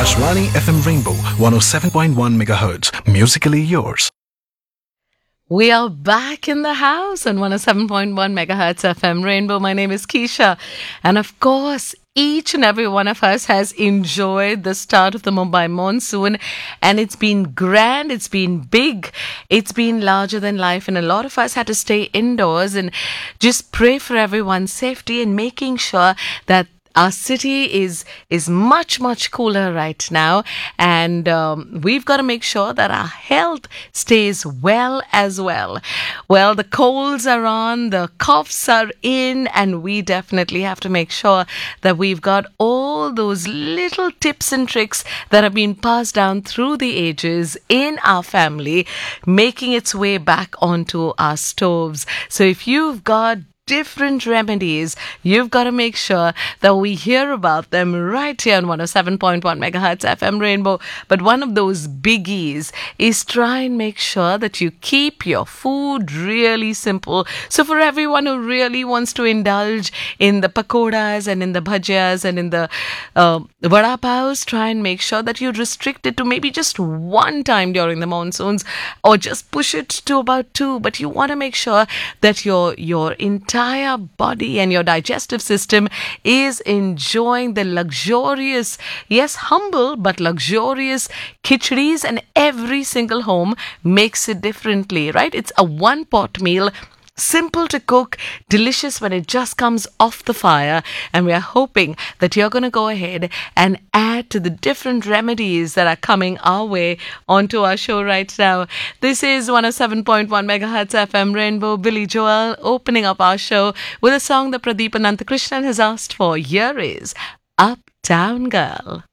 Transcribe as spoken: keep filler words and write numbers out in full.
Akashwani F M Rainbow one oh seven point one megahertz. Musically yours. We are back in the house on one oh seven point one megahertz F M Rainbow. My name is Keisha. And of course, each and every one of us has enjoyed the start of the Mumbai monsoon, and it's been grand, it's been big, it's been larger than life, and a lot of us had to stay indoors and just pray for everyone's safety and making sure that our city is is much, much cooler right now, and um, we've got to make sure that our health stays well as well. Well, the colds are on, the coughs are in, and we definitely have to make sure that we've got all those little tips and tricks that have been passed down through the ages in our family, making its way back onto our stoves. So if you've got different remedies, you've got to make sure that we hear about them right here on one oh seven point one megahertz F M Rainbow. But one of those biggies is try and make sure that you keep your food really simple. So for everyone who really wants to indulge in the pakoras and in the bhajias and in the uh, vada paos, try and make sure that you restrict it to maybe just one time during the monsoons, or just push it to about two. But you want to make sure that your your entire entire body and your digestive system is enjoying the luxurious, yes, humble but luxurious khichdis, and every single home makes it differently, right? It's a one pot meal, simple to cook, delicious when it just comes off the fire, and we are hoping that you're going to go ahead and add to the different remedies that are coming our way onto our show right now. This is one oh seven point one megahertz F M Rainbow. Billy Joel opening up our show with a song that Pradeep Ananthakrishnan has asked for. Here is Uptown Girl.